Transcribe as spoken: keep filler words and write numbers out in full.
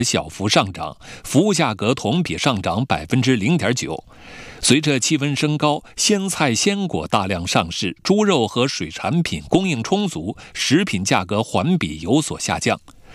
小幅上涨，服务价格同比上涨百分之零点九。随着气温升高，鲜菜鲜果大量上市，猪肉和水产品供应充足，食品价格环比有所下降。